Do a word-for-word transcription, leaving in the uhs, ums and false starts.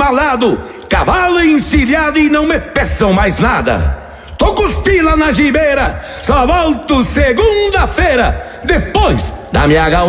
malado, cavalo encilhado e não me peçam mais nada. Tô com os pila na gibeira, só volto segunda-feira, depois da minha gauchada.